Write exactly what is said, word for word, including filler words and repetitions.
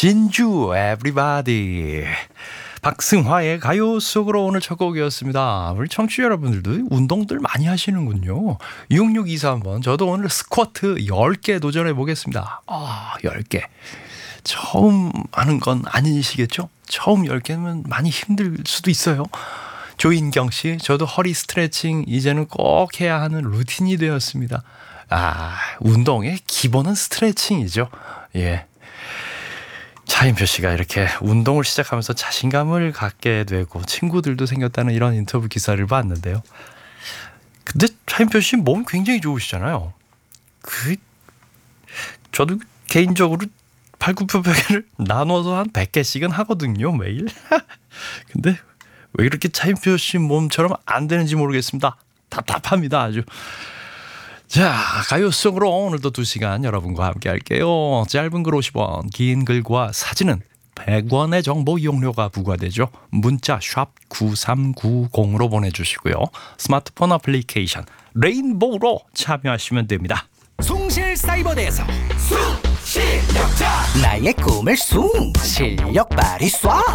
진주 에브리바디 박승화의 가요 속으로 오늘 첫 곡이었습니다. 우리 청취자 여러분들도 운동들 많이 하시는군요. 육육이삼 번 저도 오늘 스쿼트 열 개 도전해 보겠습니다. 아, 열 개 처음 하는 건 아니시겠죠? 처음 열 개면 많이 힘들 수도 있어요. 조인경 씨, 저도 허리 스트레칭 이제는 꼭 해야 하는 루틴이 되었습니다. 아, 운동의 기본은 스트레칭이죠. 예. 차인표 씨가 이렇게 운동을 시작하면서 자신감을 갖게 되고 친구들도 생겼다는 이런 인터뷰 기사를 봤는데요. 근데 차인표 씨 몸 굉장히 좋으시잖아요. 그 저도 개인적으로 팔굽혀펴기를 나눠서 한 백 개씩은 하거든요, 매일. 근데 왜 이렇게 차인표 씨 몸처럼 안 되는지 모르겠습니다. 답답합니다, 아주. 자, 가요송으로 오늘도 두 시간 여러분과 함께 할게요. 짧은 글 오십 원, 긴 글과 사진은 백 원의 정보 이용료가 부과되죠. 문자 샵 구삼구공으로 보내주시고요. 스마트폰 어플리케이션 레인보우로 참여하시면 됩니다. 숭실사이버대에서 숭실력자 나의 꿈을 숭 실력 발휘 쏴